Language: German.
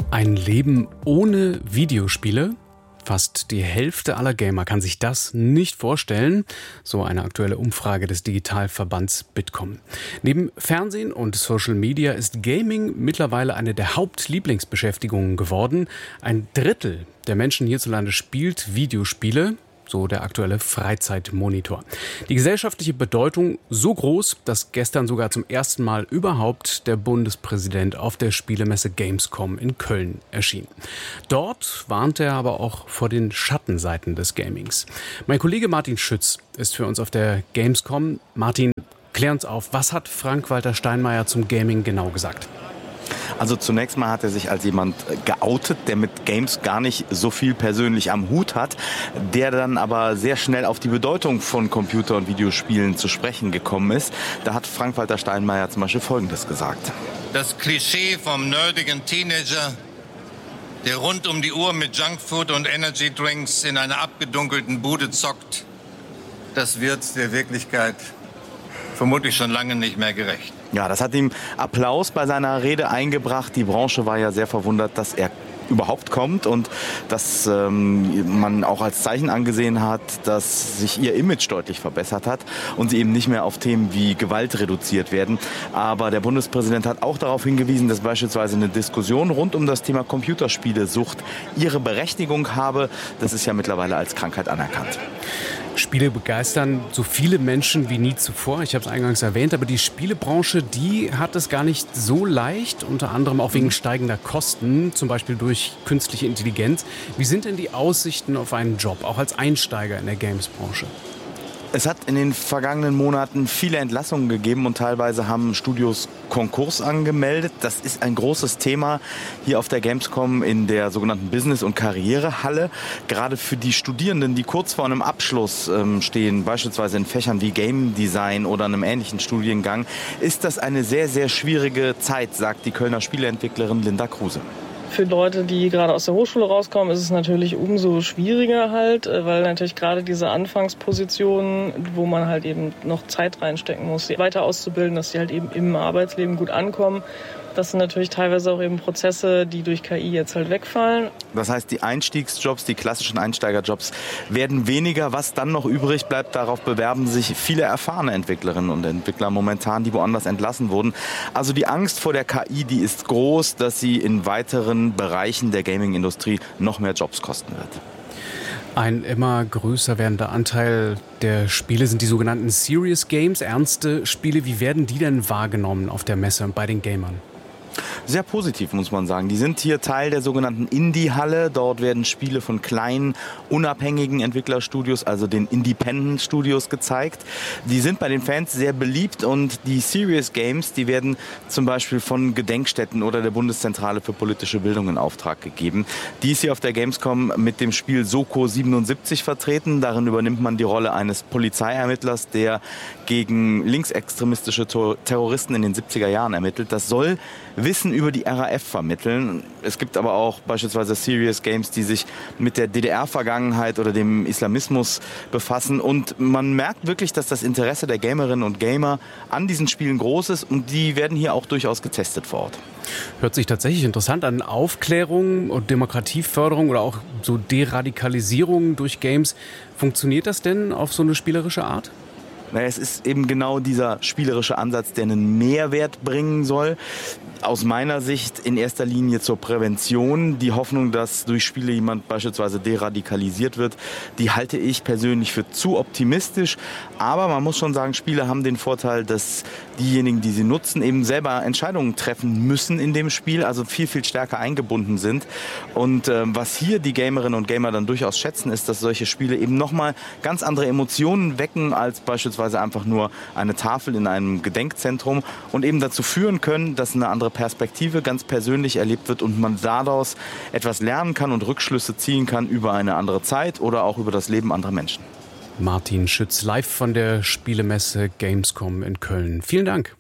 Ein Leben ohne Videospiele? Fast die Hälfte aller Gamer kann sich das nicht vorstellen, so eine aktuelle Umfrage des Digitalverbands Bitkom. Neben Fernsehen und Social Media ist Gaming mittlerweile eine der Hauptlieblingsbeschäftigungen geworden. Ein Drittel der Menschen hierzulande spielt Videospiele, so der aktuelle Freizeitmonitor. Die gesellschaftliche Bedeutung so groß, dass gestern sogar zum ersten Mal überhaupt der Bundespräsident auf der Spielemesse Gamescom in Köln erschien. Dort warnte er aber auch vor den Schattenseiten des Gamings. Mein Kollege Martin Schütz ist für uns auf der Gamescom. Martin, klär uns auf, was hat Frank-Walter Steinmeier zum Gaming genau gesagt? Also zunächst mal hat er sich als jemand geoutet, der mit Games gar nicht so viel persönlich am Hut hat, der dann aber sehr schnell auf die Bedeutung von Computer- und Videospielen zu sprechen gekommen ist. Da hat Frank-Walter Steinmeier zum Beispiel Folgendes gesagt. Das Klischee vom nerdigen Teenager, der rund um die Uhr mit Junkfood und Energydrinks in einer abgedunkelten Bude zockt, das wird der Wirklichkeit vermutlich schon lange nicht mehr gerecht. Ja, das hat ihm Applaus bei seiner Rede eingebracht. Die Branche war ja sehr verwundert, dass er überhaupt kommt und dass man auch als Zeichen angesehen hat, dass sich ihr Image deutlich verbessert hat und sie eben nicht mehr auf Themen wie Gewalt reduziert werden. Aber der Bundespräsident hat auch darauf hingewiesen, dass beispielsweise eine Diskussion rund um das Thema Computerspielesucht ihre Berechtigung habe. Das ist ja mittlerweile als Krankheit anerkannt. Spiele begeistern so viele Menschen wie nie zuvor. Ich habe es eingangs erwähnt, aber die Spielebranche, die hat es gar nicht so leicht, unter anderem auch wegen steigender Kosten, zum Beispiel durch künstliche Intelligenz. Wie sind denn die Aussichten auf einen Job, auch als Einsteiger in der Games-Branche? Es hat in den vergangenen Monaten viele Entlassungen gegeben und teilweise haben Studios Konkurs angemeldet. Das ist ein großes Thema hier auf der Gamescom in der sogenannten Business- und Karrierehalle. Gerade für die Studierenden, die kurz vor einem Abschluss stehen, beispielsweise in Fächern wie Game Design oder einem ähnlichen Studiengang, ist das eine sehr, sehr schwierige Zeit, sagt die Kölner Spieleentwicklerin Linda Kruse. Für Leute, die gerade aus der Hochschule rauskommen, ist es natürlich umso schwieriger halt, weil natürlich gerade diese Anfangspositionen, wo man halt eben noch Zeit reinstecken muss, sie weiter auszubilden, dass sie halt eben im Arbeitsleben gut ankommen. Das sind natürlich teilweise auch eben Prozesse, die durch KI jetzt halt wegfallen. Das heißt, die Einstiegsjobs, die klassischen Einsteigerjobs werden weniger. Was dann noch übrig bleibt, darauf bewerben sich viele erfahrene Entwicklerinnen und Entwickler momentan, die woanders entlassen wurden. Also die Angst vor der KI, die ist groß, dass sie in weiteren Bereichen der Gaming-Industrie noch mehr Jobs kosten wird. Ein immer größer werdender Anteil der Spiele sind die sogenannten Serious Games, ernste Spiele. Wie werden die denn wahrgenommen auf der Messe und bei den Gamern? Sehr positiv, muss man sagen. Die sind hier Teil der sogenannten Indie-Halle. Dort werden Spiele von kleinen, unabhängigen Entwicklerstudios, also den Independent-Studios, gezeigt. Die sind bei den Fans sehr beliebt und die Serious Games, die werden zum Beispiel von Gedenkstätten oder der Bundeszentrale für politische Bildung in Auftrag gegeben. Die ist hier auf der Gamescom mit dem Spiel Soko 77 vertreten. Darin übernimmt man die Rolle eines Polizeiermittlers, der gegen linksextremistische Terroristen in den 70er Jahren ermittelt. Das soll Wissen über die RAF vermitteln. Es gibt aber auch beispielsweise Serious Games, die sich mit der DDR-Vergangenheit oder dem Islamismus befassen. Und man merkt wirklich, dass das Interesse der Gamerinnen und Gamer an diesen Spielen groß ist und die werden hier auch durchaus getestet vor Ort. Hört sich tatsächlich interessant an. Aufklärung und Demokratieförderung oder auch so Deradikalisierung durch Games. Funktioniert das denn auf so eine spielerische Art? Es ist eben genau dieser spielerische Ansatz, der einen Mehrwert bringen soll. Aus meiner Sicht in erster Linie zur Prävention. Die Hoffnung, dass durch Spiele jemand beispielsweise deradikalisiert wird, die halte ich persönlich für zu optimistisch. Aber man muss schon sagen, Spiele haben den Vorteil, dass diejenigen, die sie nutzen, eben selber Entscheidungen treffen müssen in dem Spiel, also viel, viel stärker eingebunden sind. Und was hier die Gamerinnen und Gamer dann durchaus schätzen, ist, dass solche Spiele eben nochmal ganz andere Emotionen wecken als beispielsweise einfach nur eine Tafel in einem Gedenkzentrum und eben dazu führen können, dass eine andere Perspektive ganz persönlich erlebt wird und man daraus etwas lernen kann und Rückschlüsse ziehen kann über eine andere Zeit oder auch über das Leben anderer Menschen. Martin Schütz live von der Spielemesse Gamescom in Köln. Vielen Dank.